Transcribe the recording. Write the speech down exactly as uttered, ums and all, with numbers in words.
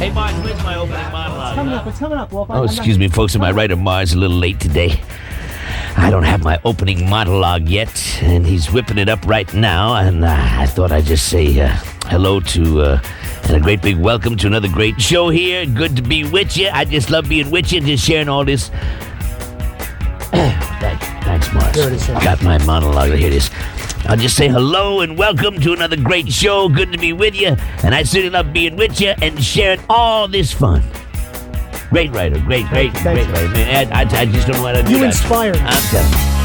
Hey, Mars, where's my opening monologue? Coming up, it's coming up, Wolf. Oh, excuse me, folks. My writer Mars a little late today. I don't have my opening monologue yet, and he's whipping it up right now. And uh, I thought I'd just say uh, hello to uh, and a great big welcome to another great show here. Good to be with you. I just love being with you, just sharing all this. Thanks, thanks, Mars. There it is, sir. Got my monologue. Here it is. I'll just say hello and welcome to another great show. Good to be with you, and I certainly love being with you and sharing all this fun. Great writer, great, great, Thank you. great writer. Man, I, I, I just don't know how to do You that. inspired me. I'm telling you.